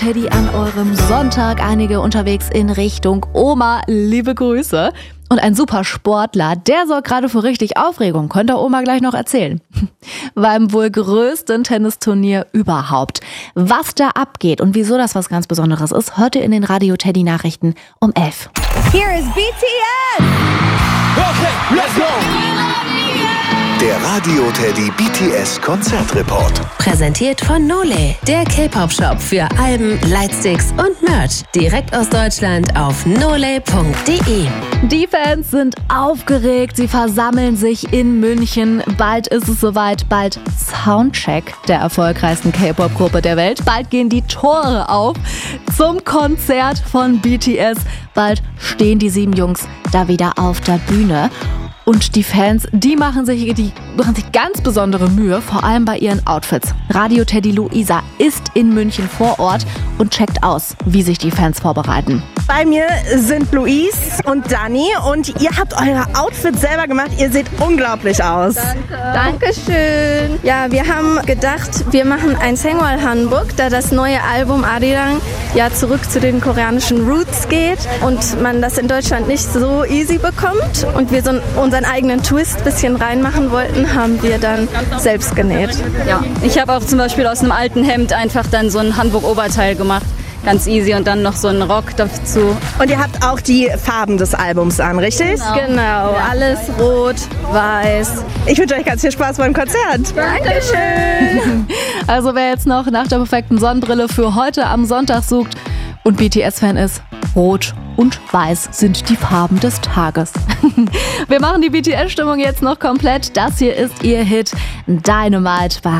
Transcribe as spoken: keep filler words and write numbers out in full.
Teddy an eurem Sonntag, einige unterwegs in Richtung Oma, liebe Grüße. Und ein super Sportler, der sorgt gerade für richtig Aufregung, könnt ihr Oma gleich noch erzählen. Beim wohl größten Tennisturnier überhaupt. Was da abgeht und wieso das was ganz Besonderes ist, hört ihr in den Radio-Teddy-Nachrichten um elf. Here is B T S! Okay, let's go! Der Radio-Teddy B T S-Konzertreport. Präsentiert von Nole, der K-Pop-Shop für Alben, Lightsticks und Merch. Direkt aus Deutschland auf nole punkt de. Die Fans sind aufgeregt, sie versammeln sich in München. Bald ist es soweit, bald Soundcheck der erfolgreichsten K-Pop-Gruppe der Welt. Bald gehen die Tore auf zum Konzert von B T S. Bald stehen die sieben Jungs da wieder auf der Bühne. Und die Fans, die machen sich, die machen sich ganz besondere Mühe, vor allem bei ihren Outfits. Radio-Teddy Luisa ist in München vor Ort und checkt aus, wie sich die Fans vorbereiten. Bei mir sind Luis und Dani und ihr habt eure Outfits selber gemacht. Ihr seht unglaublich aus. Dankeschön. Ja, wir haben gedacht, wir machen ein Sengwal Hanbok, da das neue Album Arirang ja zurück zu den koreanischen Roots geht und man das in Deutschland nicht so easy bekommt und wir so unseren eigenen Twist ein bisschen reinmachen wollten, haben wir dann selbst genäht. Ja, ich habe auch zum Beispiel aus einem alten Hemd einfach dann so ein Hanbok-Oberteil gemacht. Ganz easy und dann noch so einen Rock dazu. Und ihr habt auch die Farben des Albums an, richtig? Genau, genau. Alles rot, weiß. Ich wünsche euch ganz viel Spaß beim Konzert. Dankeschön. Also wer jetzt noch nach der perfekten Sonnenbrille für heute am Sonntag sucht und B T S-Fan ist, rot und weiß sind die Farben des Tages. Wir machen die B T S-Stimmung jetzt noch komplett. Das hier ist ihr Hit Dynamite bei